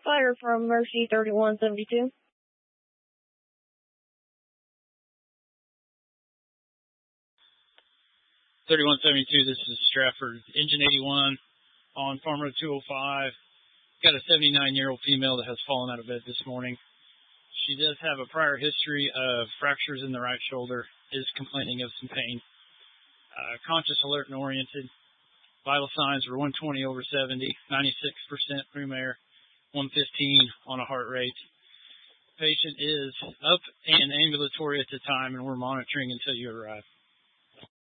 Fire from Mercy 3172. 3172, this is Stratford. Engine 81 on Farm Road 205. Got a 79-year-old female that has fallen out of bed this morning. She does have a prior history of fractures in the right shoulder, is complaining of some pain. Conscious, alert, and oriented. Vital signs were 120 over 70, 96% room air, 115 on a heart rate. Patient is up and ambulatory at the time, and we're monitoring until you arrive.